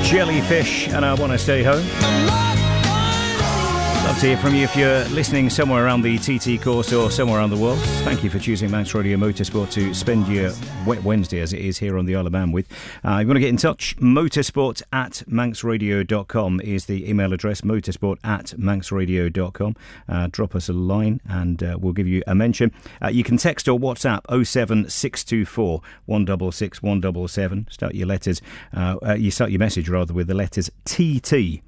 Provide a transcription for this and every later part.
Jellyfish, and I Want to Stay Home. Love to hear from you if you're listening somewhere around the TT course or somewhere around the world. Thank you for choosing Manx Radio Motorsport to spend your Wet Wednesday, as it is here on the Isle of Man, with. If you want to get in touch, motorsport@manxradio.com is the email address, motorsport@manxradio.com. Drop us a line and we'll give you a mention. You can text or WhatsApp 07624 166 177. Start your letters, you start your message rather with the letters TT.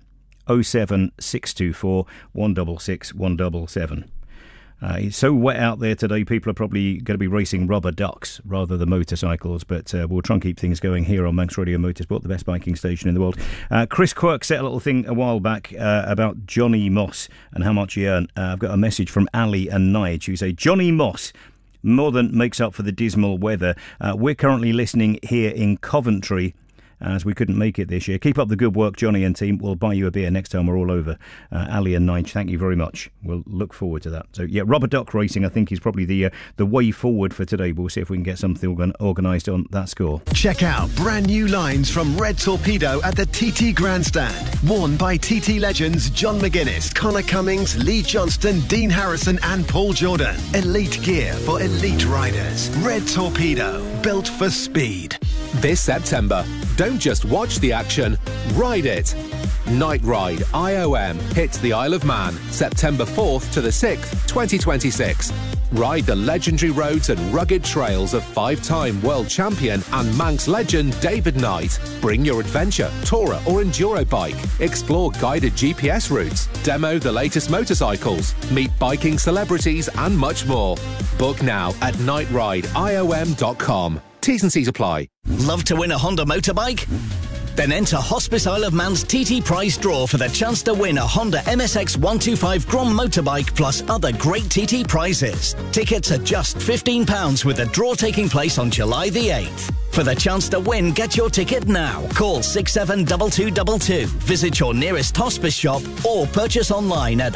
07624 166 177. It's so wet out there today, people are probably going to be racing rubber ducks rather than motorcycles, but we'll try and keep things going here on Manx Radio Motorsport, the best biking station in the world. Chris Quirk said a little thing a while back about Johnny Moss and how much he earned. I've got a message from Ali and Nige who say, Johnny Moss more than makes up for the dismal weather. We're currently listening here in Coventry, as we couldn't make it this year. Keep up the good work, Johnny and team. We'll buy you a beer next time we're all over. Ali and Nige, thank you very much. We'll look forward to that. So, yeah, rubber duck racing, I think, is probably the way forward for today. We'll see if we can get something organised on that score. Check out brand new lines from Red Torpedo at the TT Grandstand. Worn by TT legends John McGuinness, Connor Cummings, Lee Johnston, Dean Harrison and Paul Jordan. Elite gear for elite riders. Red Torpedo, built for speed. This September, don't just watch the action, ride it. Night Ride IOM hits the Isle of Man September 4th to the 6th, 2026. Ride the legendary roads and rugged trails of 5-time world champion and Manx legend David Knight. Bring your adventure, tourer or enduro bike. Explore guided GPS routes. Demo the latest motorcycles. Meet biking celebrities and much more. Book now at nightrideIOM.com. T's and C's apply. Love to win a Honda motorbike? Then enter Hospice Isle of Man's TT prize draw for the chance to win a Honda MSX 125 Grom motorbike plus other great TT prizes. Tickets are just £15 with a draw taking place on July the 8th. For the chance to win, get your ticket now. Call 672222. Visit your nearest hospice shop or purchase online at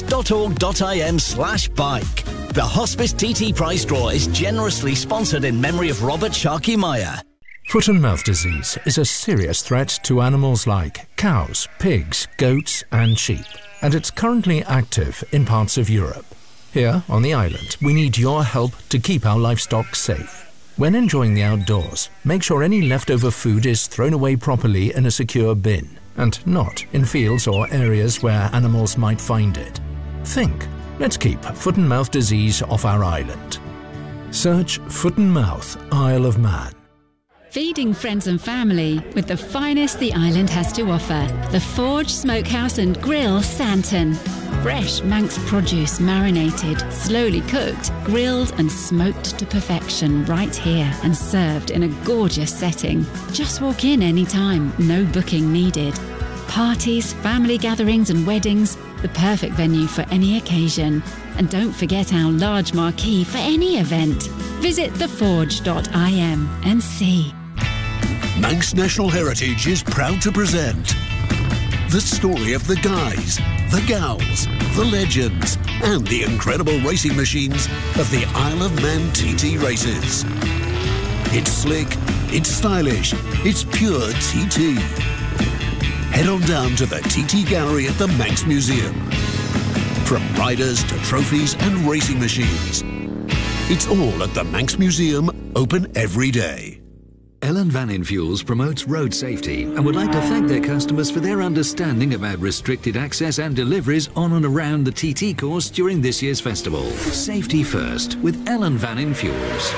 hospice.org.im/bike. The Hospice TT prize draw is generously sponsored in memory of Robert Sharkey Meyer. Foot and mouth disease is a serious threat to animals like cows, pigs, goats and sheep, and it's currently active in parts of Europe. Here on the island, we need your help to keep our livestock safe. When enjoying the outdoors, make sure any leftover food is thrown away properly in a secure bin, and not in fields or areas where animals might find it. Think. Let's keep foot and mouth disease off our island. Search Foot and Mouth Isle of Man. Feeding friends and family with the finest the island has to offer. The Forge Smokehouse and Grill Santon. Fresh Manx produce marinated, slowly cooked, grilled and smoked to perfection right here and served in a gorgeous setting. Just walk in anytime, no booking needed. Parties, family gatherings and weddings, the perfect venue for any occasion. And don't forget our large marquee for any event. Visit theforge.im and see. Manx National Heritage is proud to present the story of the guys, the gals, the legends and the incredible racing machines of the Isle of Man TT races. It's slick, it's stylish, it's pure TT. Head on down to the TT Gallery at the Manx Museum. From riders to trophies and racing machines, it's all at the Manx Museum, open every day. Ellen Van In Fuels promotes road safety and would like to thank their customers for their understanding about restricted access and deliveries on and around the TT course during this year's festival. Safety first with Ellen Van In Fuels.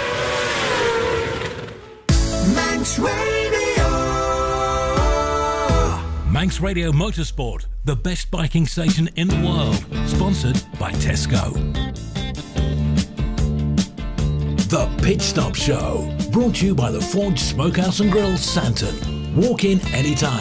Manx Radio. Manx Radio Motorsport, the best biking station in the world. Sponsored by Tesco. The Pit Stop Show, brought to you by the Forge Smokehouse and Grill Santon. Walk in anytime.